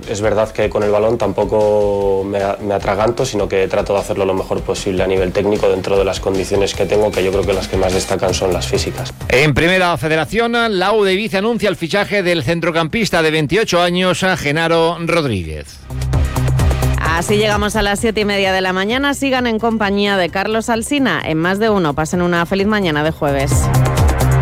Es verdad que con el balón tampoco me atraganto, sino que trato de hacerlo lo mejor posible a nivel técnico dentro de las condiciones que tengo, que yo creo que las que más destacan son las físicas. En Primera Federación, la U de Ibiza anuncia el fichaje del centrocampista de 28 años, Genaro Rodríguez. Así llegamos a las 7:30 de la mañana. Sigan en compañía de Carlos Alsina en Más de Uno. Pasen una feliz mañana de jueves.